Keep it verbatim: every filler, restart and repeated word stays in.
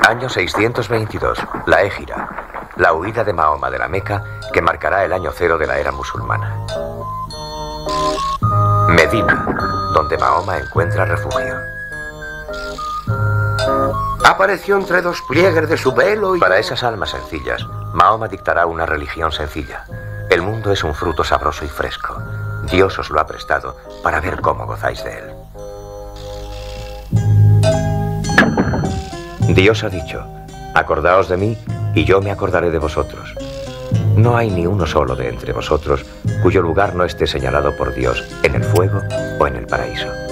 Año seiscientos veintidós, la Égira, la huida de Mahoma de la Meca que marcará el año cero de la era musulmana. Medina, donde Mahoma encuentra refugio. Apareció entre dos pliegues de su velo y... Para esas almas sencillas, Mahoma dictará una religión sencilla. El mundo es un fruto sabroso y fresco. Dios os lo ha prestado para ver cómo gozáis de él. Dios ha dicho, acordaos de mí y yo me acordaré de vosotros. No hay ni uno solo de entre vosotros cuyo lugar no esté señalado por Dios en el fuego o en el paraíso.